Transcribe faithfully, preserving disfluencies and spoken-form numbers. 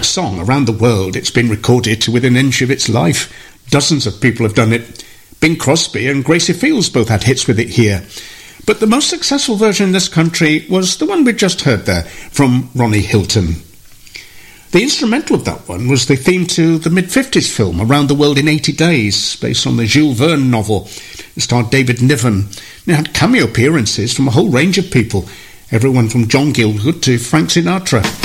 That song, around the world, it's been recorded to within an inch of its life. Dozens of people have done it. Bing Crosby and Gracie Fields both had hits with it here. But the most successful version in this country was the one we just heard there, from Ronnie Hilton. The instrumental of that one was the theme to the mid-fifties film Around the World in eighty days, based on the Jules Verne novel. It starred David Niven. It had cameo appearances from a whole range of people, everyone from John Gielgud to Frank Sinatra.